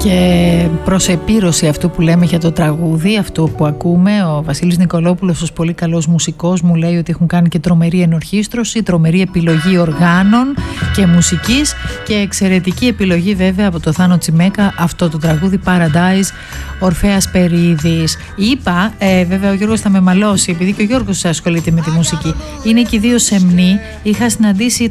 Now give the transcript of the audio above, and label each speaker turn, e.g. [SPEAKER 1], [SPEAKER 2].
[SPEAKER 1] Και προς επίρρωση αυτού που λέμε για το τραγούδι, αυτό που ακούμε, ο Βασίλης Νικολόπουλος, ως πολύ καλός μουσικός, μου λέει ότι έχουν κάνει και τρομερή ενορχήστρωση, τρομερή επιλογή οργάνων και μουσικής και εξαιρετική επιλογή βέβαια από το Θάνο Τσιμέκα, αυτό το τραγούδι Paradise, Ορφέας Περίδης. Είπα, βέβαια ο Γιώργος θα με μαλώσει, επειδή και ο Γιώργος ασχολείται με τη μουσική, είναι και οι δύο σεμνοί. Είχα συναντήσει